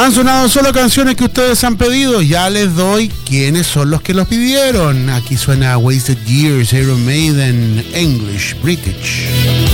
Han sonado solo canciones que ustedes han pedido. Ya les doy quiénes son los que los pidieron. Aquí suena Wasted Years, Iron Maiden, English, British.